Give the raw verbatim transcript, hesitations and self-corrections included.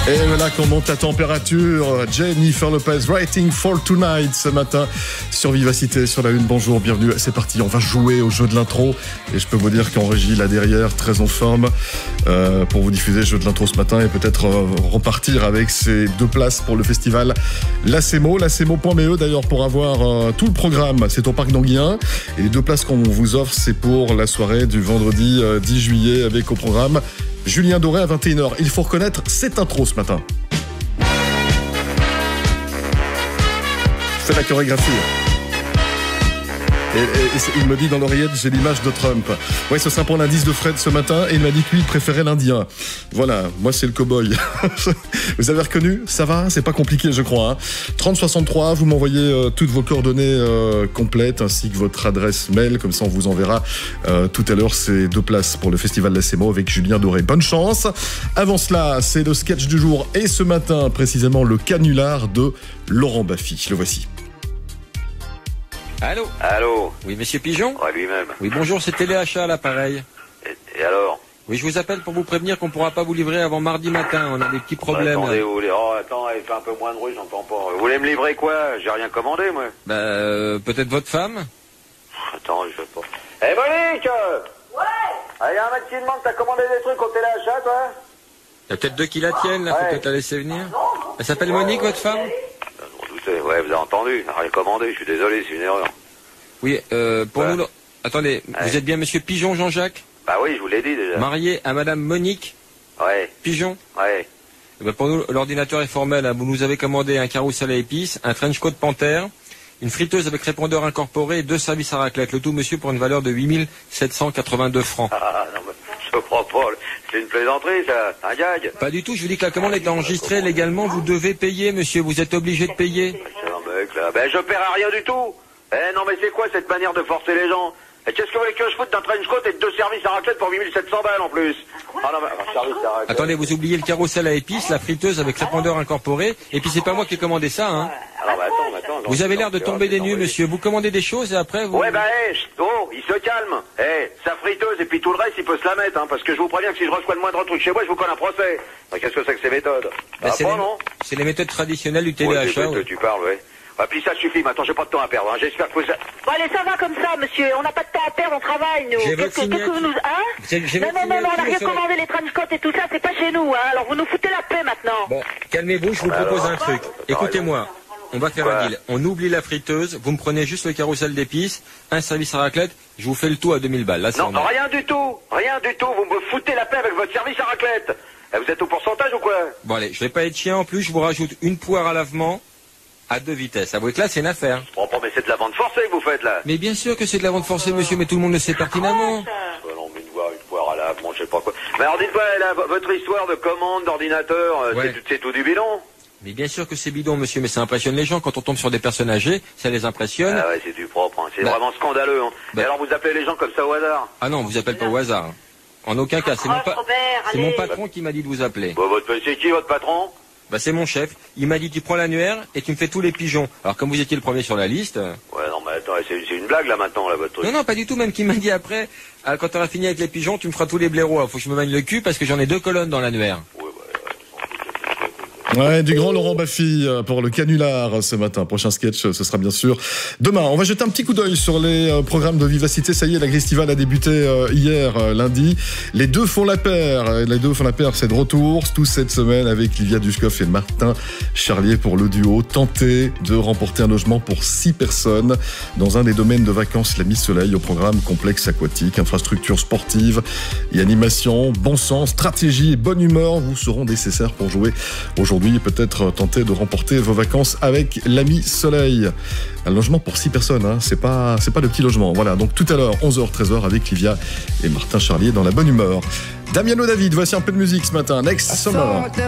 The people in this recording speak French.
Et voilà qu'on monte la température. Jennifer Lopez, Writing for Tonight ce matin sur Vivacité, sur la une. Bonjour, bienvenue. C'est parti, on va jouer au jeu de l'intro. Et je peux vous dire qu'en régie, là derrière, très en forme euh, pour vous diffuser le jeu de l'intro ce matin et peut-être euh, repartir avec ces deux places pour le festival Lacemo. Lacemo point B E d'ailleurs pour avoir euh, tout le programme. C'est au Parc d'Anguien. Et les deux places qu'on vous offre, c'est pour la soirée du vendredi euh, dix juillet avec au programme Julien Doré à vingt et une heures. Il faut reconnaître cette intro ce matin. C'est la chorégraphie. Et, et, et il me dit dans l'oreillette, j'ai l'image de Trump. Ouais, ce sera pour l'indice de Fred ce matin. Et il m'a dit que lui, il préférait l'Indien. Voilà, moi c'est le cow-boy. Vous avez reconnu? Ça va? C'est pas compliqué, je crois. Hein. trente soixante-trois, vous m'envoyez euh, toutes vos coordonnées euh, complètes ainsi que votre adresse mail. Comme ça, on vous enverra euh, tout à l'heure ces deux places pour le festival Lacemo avec Julien Doré. Bonne chance. Avant cela, c'est le sketch du jour. Et ce matin, précisément, le canular de Laurent Baffy. Le voici. Allô? Allô? Oui, monsieur Pigeon? Ouais, lui-même. Oui, bonjour, c'est Téléachat à l'appareil. Et, et alors? Oui, je vous appelle pour vous prévenir qu'on pourra pas vous livrer avant mardi matin. On a des petits Bah, problèmes. attendez, vous voulez... Oh, attends, il fait un peu moins de bruit, j'entends pas. Vous voulez me livrer quoi? J'ai rien commandé, moi. Bah, euh, peut-être votre femme? Attends, je sais pas. Eh, hey, Monique! Ouais! Il y a un mec qui demande, t'as commandé des trucs au Téléachat, toi? Il y a peut-être deux qui la tiennent, là, Ouais. faut peut-être la laisser venir. Elle s'appelle Monique, votre femme? Ouais, vous avez entendu, rien commandé, je suis désolé, c'est une erreur. Oui, euh, pour Ouais. nous... Attendez, Ouais. vous êtes bien monsieur Pigeon Jean-Jacques? Bah oui, je vous l'ai dit déjà. Marié à madame Monique Ouais, Pigeon? ouais. Eh ben, pour nous, l'ordinateur est formel. Hein. Vous nous avez commandé un carrousel à épices, un trench coat panthère, une friteuse avec répondeur incorporé et deux services à raclette. Le tout, monsieur, pour une valeur de huit mille sept cent quatre-vingt-deux francs. Ah, non, mais je crois pas, c'est une plaisanterie, ça, un gag. Pas du tout, je vous dis que la commande est enregistrée légalement. Vous devez payer, monsieur. Vous êtes obligé de payer. C'est un mec, là. Ben, je paierai rien du tout. Eh, non, mais c'est quoi cette manière de forcer les gens? Et qu'est-ce que vous voulez que je foute d'un trench coat et de deux services à raclette pour huit mille sept cents balles en plus? Ah non, mais un service à raclette. Attendez, vous oubliez le carrousel à épices, la friteuse avec répondeur incorporé. Et puis c'est pas moi qui ai commandé ça, hein. Ah non, mais attends, mais attends. Vous avez l'air de non, tomber c'est des nues, embêté. monsieur. Vous commandez des choses et après vous... Ouais, bah, eh, chut, oh, il se calme. Eh, sa friteuse et puis tout le reste, il peut se la mettre, hein, parce que je vous préviens que si je reçois le moindre truc chez moi, je vous colle un procès. Mais qu'est-ce que c'est que ces méthodes? Bah, Ah, c'est pas, les... non? c'est les méthodes traditionnelles du Ouais, téléachat. tu, Ouais. tu parles, ouais. Ah, puis ça suffit, maintenant, j'ai pas de temps à perdre, hein. J'espère que vous... Bon, allez, ça va comme ça, monsieur. On n'a pas de temps à perdre, on travaille, nous. J'ai Qu'est-ce votre que, qu'est-ce que vous nous... Hein J'ai- j'ai Non, votre non, non, non, on n'a rien signature sur- commandé, les trench coats et tout ça, c'est pas chez nous, hein. Alors, vous nous foutez la paix, maintenant. Bon, calmez-vous, je vous Bah propose alors, un truc. t'as Écoutez-moi, on va faire Quoi un deal. On oublie la friteuse, vous me prenez juste le carrousel d'épices, un service à raclette, je vous fais le tout à deux mille balles. Là, c'est Non, en ordre. rien du tout. Rien du tout. Vous me foutez la paix avec votre service à raclette. Eh, vous êtes au pourcentage ou quoi? Bon, allez, je vais pas être chien en plus, je vous rajoute une poire à lavement à deux vitesses. Avouez que là, c'est une affaire. Bon, bon, mais c'est de la vente forcée que vous faites, là. Mais bien sûr que c'est de la vente forcée, monsieur, mais tout le monde le sait pertinemment. Ouais, non, mais une voix, une poire à la, bon, je sais pas quoi. Mais alors, dites-moi, là, v- votre histoire de commande, d'ordinateur, euh, Ouais. c'est, tout- c'est tout du bidon? Mais bien sûr que c'est bidon, monsieur, mais ça impressionne les gens. Quand on tombe sur des personnes âgées, ça les impressionne. Ah ouais, c'est du propre, hein. C'est Bah. vraiment scandaleux, hein. Bah. Et alors, vous appelez les gens comme ça au hasard? Ah non, on vous appelle pas au hasard. En aucun cas, c'est mon, pa- Robert, c'est mon allez. patron qui m'a dit de vous appeler. Bon, votre, c'est qui, votre patron? Bah c'est mon chef. Il m'a dit tu prends l'annuaire et tu me fais tous les pigeons. Alors comme vous étiez le premier sur la liste. euh, Ouais, non, mais attends, c'est, c'est une blague, là, maintenant, là, votre truc. Non non pas du tout. Même qu'il m'a dit après ah, quand t'auras fini avec les pigeons tu me feras tous les blaireaux. Faut que je me mène le cul parce que j'en ai deux colonnes dans l'annuaire. Ouais, ouais, Ouais, du grand Laurent Baffy euh, pour le canular ce matin. Prochain sketch, euh, ce sera bien sûr demain. On va jeter un petit coup d'œil sur les euh, programmes de Vivacité. Ça y est, la Gristivale a débuté euh, hier, euh, lundi. Les deux font la paire. Euh, Les deux font la paire, c'est de retour. Tous cette semaine avec Livia Dushkoff et Martin Charlier pour le duo. Tenter de remporter un logement pour six personnes dans un des domaines de vacances, la Mi-Soleil, au programme complexe aquatique, infrastructures sportives et animation. Bon sens, stratégie et bonne humeur vous seront nécessaires pour jouer aujourd'hui et peut-être tenter de remporter vos vacances avec l'ami Soleil. Un logement pour six personnes, hein. c'est pas, c'est pas de petit logement. Voilà, donc tout à l'heure, onze heures treize heures avec Livia et Martin Charlier dans la bonne humeur. Damiano David, voici un peu de musique ce matin. Next Summer.